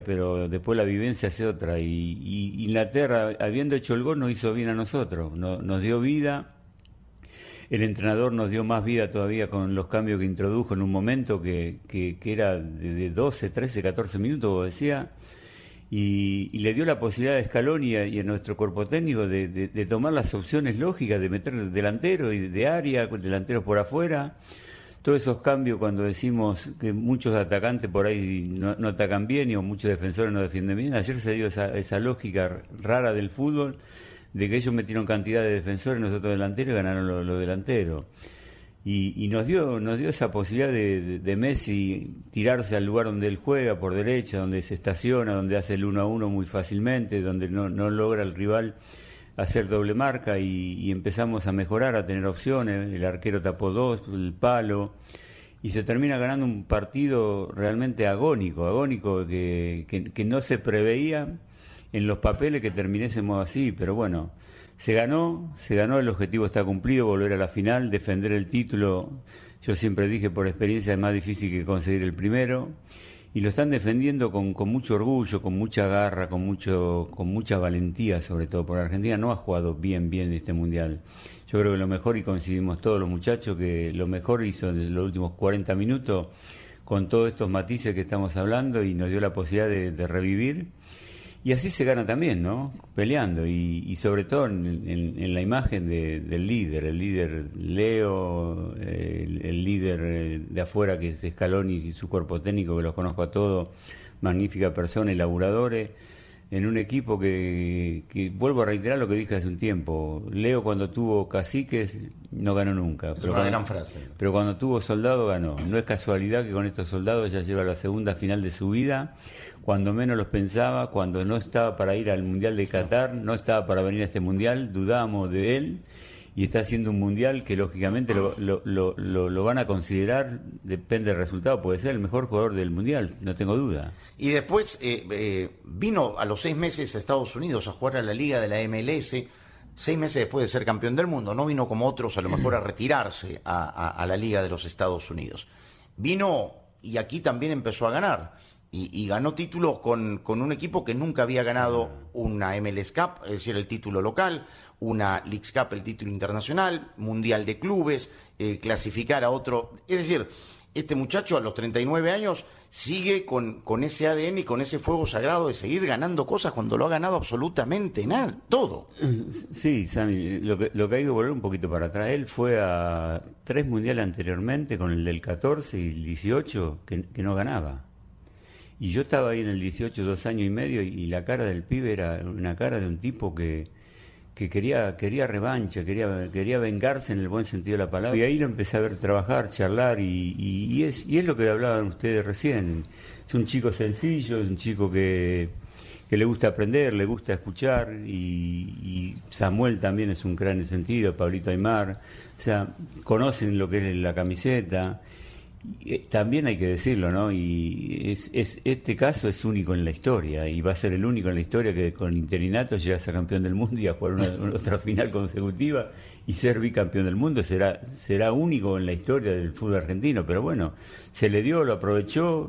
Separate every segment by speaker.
Speaker 1: pero después la vivencia es otra. Y Inglaterra, habiendo hecho el gol, nos hizo bien a nosotros, nos dio vida. El entrenador nos dio más vida todavía con los cambios que introdujo en un momento que era de 12, 13, 14 minutos, como decía, y le dio la posibilidad a Scaloni y a nuestro cuerpo técnico de tomar las opciones lógicas, de meter delantero y de área, delanteros por afuera. Todos esos cambios, cuando decimos que muchos atacantes por ahí no atacan bien o muchos defensores no defienden bien, ayer se dio esa lógica rara del fútbol, de que ellos metieron cantidad de defensores, nosotros delanteros, y ganaron los delanteros. Y nos dio esa posibilidad de Messi tirarse al lugar donde él juega, por derecha, donde se estaciona, donde hace el 1-1 muy fácilmente, donde no logra el rival hacer doble marca, y empezamos a mejorar, a tener opciones. El arquero tapó 2, el palo, y se termina ganando un partido realmente agónico que no se preveía en los papeles que terminésemos así, pero bueno, se ganó, el objetivo está cumplido, volver a la final, defender el título. Yo siempre dije, por experiencia, es más difícil que conseguir el primero, y lo están defendiendo con mucho orgullo, con mucha garra, con mucha valentía, sobre todo, porque Argentina no ha jugado bien este Mundial. Yo creo que lo mejor, y coincidimos todos los muchachos, que lo mejor hizo en los últimos 40 minutos, con todos estos matices que estamos hablando, y nos dio la posibilidad de revivir. Y así se gana también, ¿no? Peleando, y sobre todo en la imagen del líder, el líder Leo, el líder de afuera, que es Scaloni, y su cuerpo técnico, que los conozco a todos, magnífica persona y laburadores, en un equipo que vuelvo a reiterar lo que dije hace un tiempo. Leo, cuando tuvo caciques, no ganó nunca.
Speaker 2: Es una gran frase.
Speaker 1: Pero cuando tuvo soldados, ganó. No es casualidad que con estos soldados ya lleva la segunda final de su vida, cuando menos los pensaba, cuando no estaba para ir al Mundial de Qatar, no estaba para venir a este Mundial, dudábamos de él, y está haciendo un Mundial que lógicamente lo van a considerar, depende del resultado, puede ser el mejor jugador del Mundial, no tengo duda.
Speaker 2: Y después vino a los 6 meses a Estados Unidos a jugar a la Liga de la MLS, 6 meses después de ser campeón del mundo. No vino como otros a lo mejor a retirarse a la Liga de los Estados Unidos. Vino y aquí también empezó a ganar. Y ganó títulos con un equipo que nunca había ganado una MLS Cup, es decir, el título local, una Leagues Cup, el título internacional, Mundial de Clubes, clasificar a otro. Es decir, este muchacho a los 39 años sigue con ese ADN y con ese fuego sagrado de seguir ganando cosas cuando lo ha ganado absolutamente nada, todo.
Speaker 1: Sí, Sammy, lo que hay que volver un poquito para atrás. Él fue a 3 mundiales anteriormente, con el del 14 y el 18, que no ganaba. Y yo estaba ahí en el 18, 2 años y medio, y la cara del pibe era una cara de un tipo que quería revancha, quería vengarse en el buen sentido de la palabra. Y ahí lo empecé a ver trabajar, charlar, y es lo que hablaban ustedes recién. Es un chico sencillo, es un chico que le gusta aprender, le gusta escuchar, y Samuel también es un gran en ese sentido, Pablito Aimar, o sea, conocen lo que es la camiseta. También hay que decirlo, ¿no? Y este caso es único en la historia, y va a ser el único en la historia que con interinato llega a ser campeón del mundo y a jugar una otra final consecutiva y ser bicampeón del mundo. Será único en la historia del fútbol argentino, pero bueno, se le dio, lo aprovechó,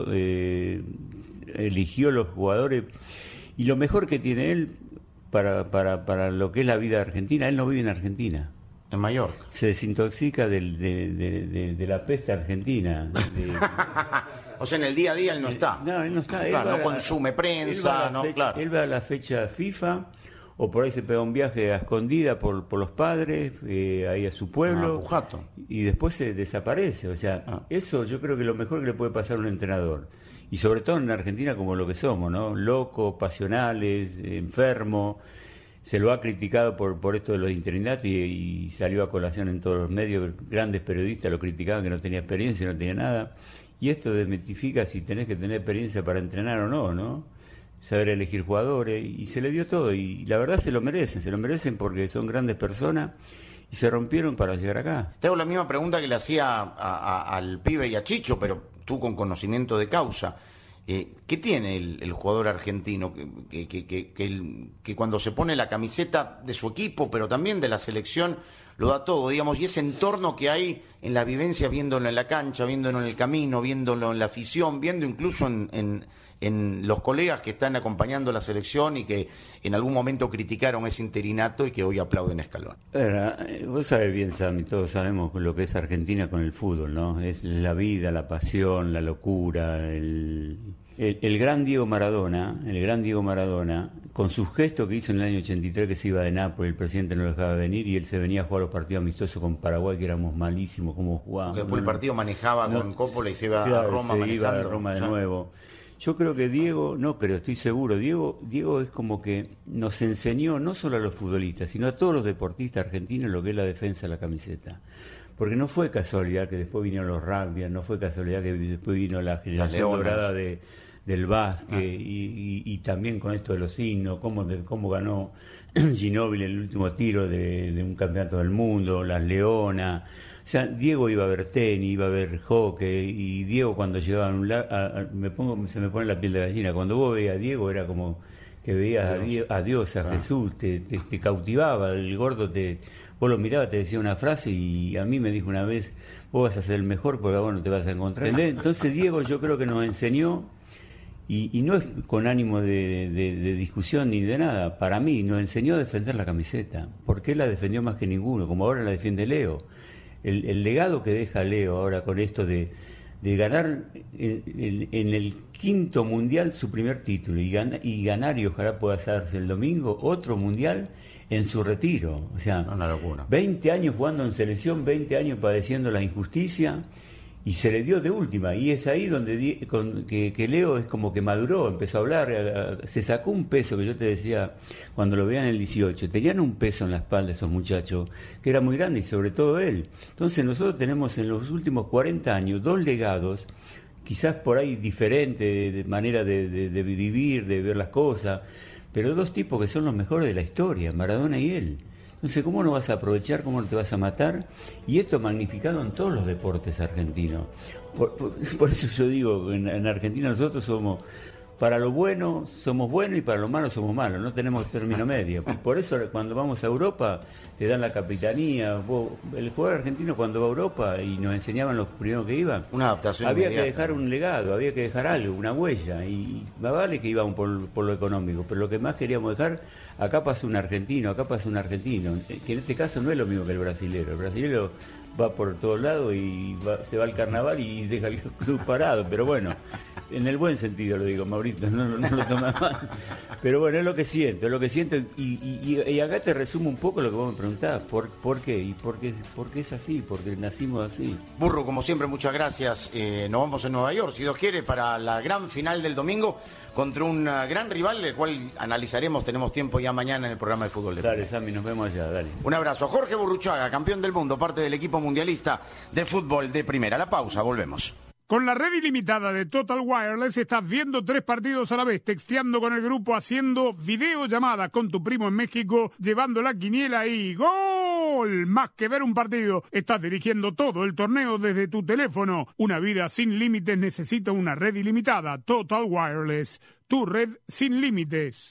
Speaker 1: eligió los jugadores, y lo mejor que tiene él para lo que es la vida argentina, él no vive en Argentina.
Speaker 2: En Mallorca.
Speaker 1: Se desintoxica de la peste argentina.
Speaker 2: O sea, en el día a día él no está.
Speaker 1: No, él no está.
Speaker 2: Claro, no consume prensa, no, claro.
Speaker 1: Él va a la fecha FIFA, o por ahí se pega un viaje a escondida por los padres, ahí a su pueblo,
Speaker 2: Pujato.
Speaker 1: Y después se desaparece. O sea, eso yo creo que es lo mejor que le puede pasar a un entrenador. Y sobre todo en Argentina, como lo que somos, ¿no? Locos, pasionales, enfermos. Se lo ha criticado por esto de los interinatos, y salió a colación en todos los medios. Grandes periodistas lo criticaban, que no tenía experiencia, no tenía nada. Y esto desmitifica si tenés que tener experiencia para entrenar o no, ¿no? Saber elegir jugadores, y se le dio todo. Y la verdad se lo merecen porque son grandes personas y se rompieron para llegar acá.
Speaker 2: Te hago la misma pregunta que le hacía al pibe y a Chicho, pero tú con conocimiento de causa. ¿Qué tiene el jugador argentino que cuando se pone la camiseta de su equipo, pero también de la selección, lo da todo, digamos, y ese entorno que hay en la vivencia, viéndolo en la cancha, viéndolo en el camino, viéndolo en la afición, viendo incluso en en los colegas que están acompañando la selección y que en algún momento criticaron ese interinato y que hoy aplauden a Scaloni?
Speaker 1: Vos sabés bien, Sammy, todos sabemos lo que es Argentina con el fútbol, ¿no? Es la vida, la pasión, la locura, el gran Diego Maradona, con sus gestos que hizo en el año 83, que se iba de Nápoles, el presidente no lo dejaba venir y él se venía a jugar los partidos amistosos con Paraguay, que éramos malísimos, cómo jugábamos.
Speaker 2: Porque después el partido manejaba con Coppola y se iba a Roma manejando.
Speaker 1: Iba a Roma de nuevo. Yo creo que Diego, estoy seguro, Diego es como que nos enseñó no solo a los futbolistas, sino a todos los deportistas argentinos lo que es la defensa de la camiseta. Porque no fue casualidad que después vinieron los rugby, no fue casualidad que después vino la generación dorada del básquet y también con esto de los himnos, cómo ganó Ginóbili el último tiro de un campeonato del mundo, las Leonas. O sea, Diego iba a ver tenis, iba a ver hockey, y Diego cuando llegaba a un lado, se me pone la piel de gallina. Cuando vos veías a Diego era como que veías a Dios, a Jesús, te cautivaba, el gordo vos lo mirabas, te decía una frase y a mí me dijo una vez, vos vas a ser el mejor porque vos no te vas a encontrar. ¿Entendés? Entonces Diego yo creo que nos enseñó, y no es con ánimo de discusión ni de nada, para mí nos enseñó a defender la camiseta, porque él la defendió más que ninguno, como ahora la defiende Leo. El legado que deja Leo ahora con esto de ganar en el 5º mundial su primer título y ganar y ojalá pueda hacerse el domingo otro mundial en su retiro. O sea,
Speaker 2: una locura. 20
Speaker 1: años jugando en selección, 20 años padeciendo la injusticia y se le dio de última. Y es ahí donde que Leo es como que maduró, empezó a hablar, se sacó un peso que yo te decía cuando lo veían en el 18. Tenían un peso en la espalda esos muchachos que era muy grande y sobre todo él. Entonces nosotros tenemos en los últimos 40 años 2 legados, quizás por ahí diferentes de manera de vivir, de ver las cosas, pero 2 tipos que son los mejores de la historia, Maradona y él. Entonces, ¿cómo no vas a aprovechar? ¿Cómo no te vas a matar? Y esto magnificado en todos los deportes argentinos. Por eso yo digo, en Argentina nosotros somos, para lo bueno somos buenos y para lo malo somos malos, no tenemos término medio. Por eso cuando vamos a Europa te dan la capitanía. El jugador argentino cuando va a Europa y nos enseñaban los primeros que iban,
Speaker 2: una adaptación
Speaker 1: había
Speaker 2: inmediata.
Speaker 1: Que dejar un legado, había que dejar algo, una huella, y más vale que íbamos por lo económico, pero lo que más queríamos dejar, acá pasa un argentino, que en este caso no es lo mismo que el brasilero va por todos lados y se va al carnaval y deja el club parado, pero bueno, en el buen sentido lo digo, Mauricio, no lo tomas mal, pero bueno, es lo que siento, y acá te resumo un poco lo que vos me preguntás, ¿por qué? Y porque es así, porque nacimos así.
Speaker 2: Burro, como siempre, muchas gracias. Nos vamos en Nueva York, si Dios quiere, para la gran final del domingo contra un gran rival, el cual analizaremos, tenemos tiempo ya mañana en el programa de fútbol.
Speaker 1: Dale, Sammy, nos vemos allá, dale.
Speaker 2: Un abrazo a Jorge Burruchaga, campeón del mundo, parte del equipo mundialista de fútbol de primera. La pausa, volvemos.
Speaker 3: Con la red ilimitada de Total Wireless estás viendo 3 partidos a la vez, texteando con el grupo, haciendo videollamadas con tu primo en México, llevando la quiniela y ¡gol! Más que ver un partido, estás dirigiendo todo el torneo desde tu teléfono. Una vida sin límites necesita una red ilimitada. Total Wireless, tu red sin límites.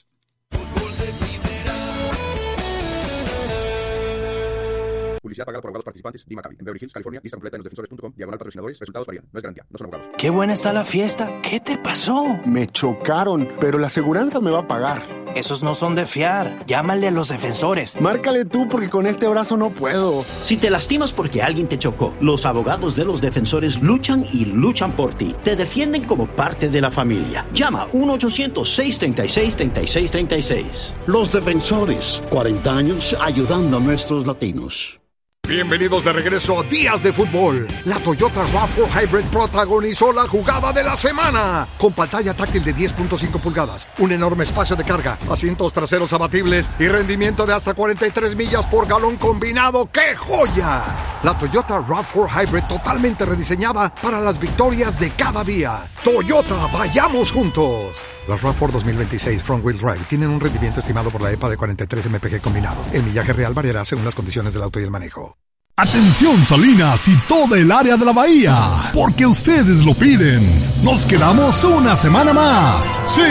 Speaker 4: Publicidad pagada por abogados participantes. Di Maccabi. En Beverly Hills, California. Lista completa en losdefensores.com. /patrocinadores. Resultados varían. No es garantía. No son abogados.
Speaker 5: Qué buena está la fiesta. ¿Qué te pasó?
Speaker 6: Me chocaron, pero la aseguranza me va a pagar.
Speaker 5: Esos no son de fiar. Llámale a los defensores.
Speaker 6: Márcale tú porque con este brazo no puedo.
Speaker 7: Si te lastimas porque alguien te chocó, los abogados de los defensores luchan y luchan por ti. Te defienden como parte de la familia. Llama 1-800-636-3636.
Speaker 8: Los defensores. 40 años ayudando a nuestros latinos.
Speaker 9: Bienvenidos de regreso a Días de Fútbol. La Toyota RAV4 Hybrid protagonizó la jugada de la semana. Con pantalla táctil de 10.5 pulgadas, un enorme espacio de carga, asientos traseros abatibles y rendimiento de hasta 43 millas por galón combinado. ¡Qué joya! La Toyota RAV4 Hybrid totalmente rediseñada para las victorias de cada día. Toyota, vayamos juntos. Las RAV4 2026 Front Wheel Drive tienen un rendimiento estimado por la EPA de 43 mpg combinado. El millaje real variará según las condiciones del auto y el manejo.
Speaker 10: Atención Salinas y toda el área de la bahía, porque ustedes lo piden. Nos quedamos una semana más. Sí, una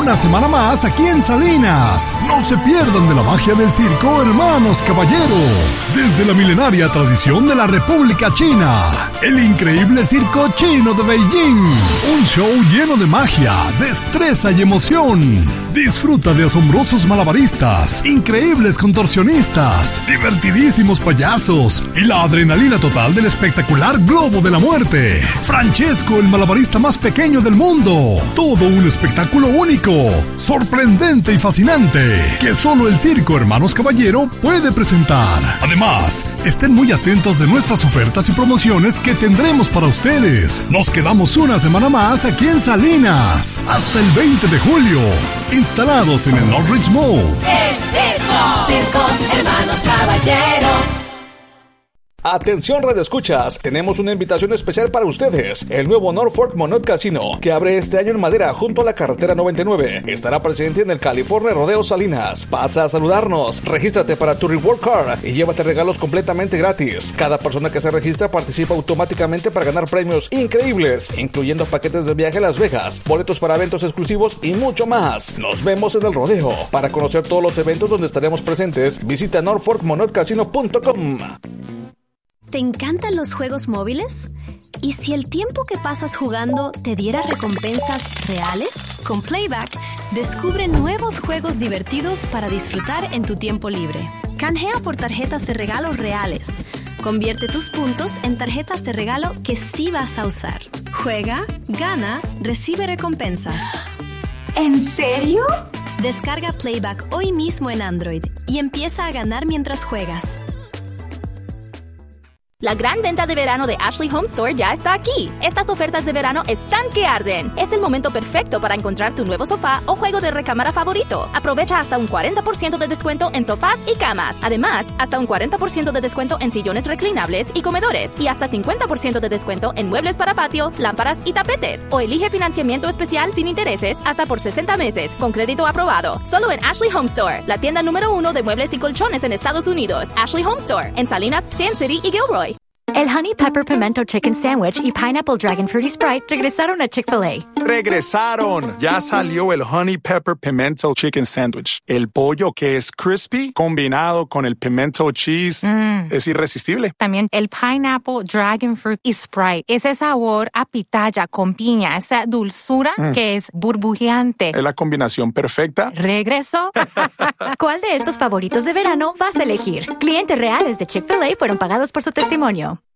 Speaker 10: una semana más aquí en Salinas. No se pierdan de la magia del circo Hermanos Caballero. Desde la milenaria tradición de la República China, el increíble circo chino de Beijing. Un show lleno de magia, destreza y emoción. Disfruta de asombrosos malabaristas, increíbles contorsionistas, divertidísimos payasos y la adrenalina total del espectacular Globo de la Muerte. Francesco, el malabarista más pequeño del mundo. Todo un espectáculo único, sorprendente y fascinante, que solo el circo Hermanos Caballero puede presentar. Además, estén muy atentos de nuestras ofertas y promociones que tendremos para ustedes. Nos quedamos una semana más aquí en Salinas, hasta el 20 de julio, instalados en el Northridge Mall.
Speaker 11: ¡El circo Hermanos Caballero!
Speaker 12: Atención radioescuchas, tenemos una invitación especial para ustedes. El nuevo Norfolk Monot Casino, que abre este año en Madera junto a la carretera 99, estará presente en el California Rodeo Salinas. Pasa a saludarnos, regístrate para tu Reward Card y llévate regalos completamente gratis. Cada persona que se registra participa automáticamente para ganar premios increíbles, incluyendo paquetes de viaje a Las Vegas, boletos para eventos exclusivos y mucho más. Nos vemos en el rodeo. Para conocer todos los eventos donde estaremos presentes, visita norfolkmonotcasino.com.
Speaker 13: ¿Te encantan los juegos móviles? ¿Y si el tiempo que pasas jugando te diera recompensas reales? Con Playback, descubre nuevos juegos divertidos para disfrutar en tu tiempo libre. Canjea por tarjetas de regalo reales. Convierte tus puntos en tarjetas de regalo que sí vas a usar. Juega, gana, recibe recompensas.
Speaker 11: ¿En serio?
Speaker 13: Descarga Playback hoy mismo en Android y empieza a ganar mientras juegas.
Speaker 14: La gran venta de verano de Ashley Home Store ya está aquí. Estas ofertas de verano están que arden. Es el momento perfecto para encontrar tu nuevo sofá o juego de recámara favorito. Aprovecha hasta un 40% de descuento en sofás y camas. Además, hasta un 40% de descuento en sillones reclinables y comedores. Y hasta 50% de descuento en muebles para patio, lámparas y tapetes. O elige financiamiento especial sin intereses hasta por 60 meses, con crédito aprobado. Solo en Ashley Home Store, la tienda número 1 de muebles y colchones en Estados Unidos. Ashley Home Store, en Salinas, Sand City y Gilroy.
Speaker 15: El Honey Pepper Pimento Chicken Sandwich y Pineapple Dragon Fruity Sprite regresaron a Chick-fil-A.
Speaker 16: ¡Regresaron! Ya salió el Honey Pepper Pimento Chicken Sandwich. El pollo que es crispy combinado con el pimento cheese es irresistible.
Speaker 17: También el Pineapple Dragon Fruit y Sprite. Ese sabor a pitaya con piña, esa dulzura que es burbujeante.
Speaker 16: Es la combinación perfecta.
Speaker 17: ¿Regreso?
Speaker 15: ¿Cuál de estos favoritos de verano vas a elegir? Clientes reales de Chick-fil-A fueron pagados por su testimonio.